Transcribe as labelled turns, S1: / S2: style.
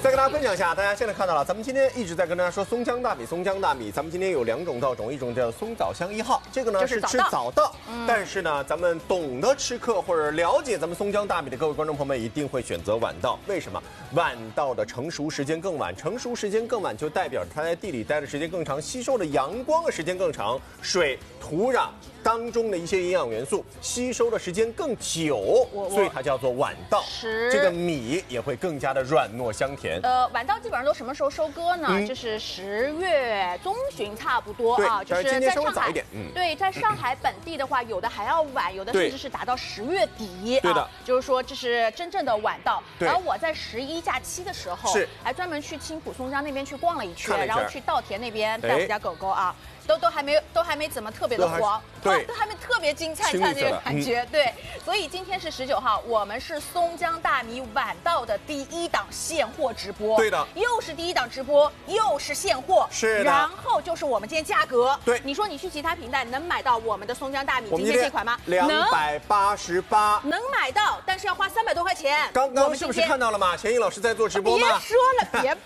S1: 再跟大家分享一下，大家现在看到了，咱们今天一直在跟大家说松江大米，松江大米。咱们今天有2种稻种，一种叫松枣香1号，这个呢是吃早稻，但是呢，咱们懂得吃客或者了解咱们松江大米的各位观众朋友们，一定会选择晚稻。为什么？晚稻的成熟时间更晚，成熟时间更晚就代表它在地里待的时间更长，吸收的阳光的时间更长，水、土壤当中的一些营养元素吸收的时间更久，所以它叫做晚稻。这个米也会更加的软糯香甜。
S2: 晚稻基本上都什么时候收割呢？就是10月中旬差不多啊，就是
S1: 今天稍微早一点。
S2: 对，在上海本地的话，有的还要晚，有的甚至是达到10月底。
S1: 对的，
S2: 就是说这是真正的晚稻。
S1: 对。
S2: 然后我在11假期的时候，还专门去青浦松江那边去逛了一圈，然后去稻田那边带我们家狗狗啊。都还没怎么特别的黄，
S1: 对，
S2: 都还没特别金灿灿那个感觉，对。所以今天是19号，我们是松江大米晚稻的第1档现货直播，
S1: 对的，
S2: 又是第1档直播，又是现货，
S1: 是的。
S2: 然后就是我们今天价格，
S1: 对，
S2: 你说你去其他平台能买到我们的松江大米今天这款吗
S1: ？288，
S2: 能买到，但是要花300多块钱。
S1: 刚刚是不是看到了吗？钱毅老师在做直播吗？
S2: 别说了，别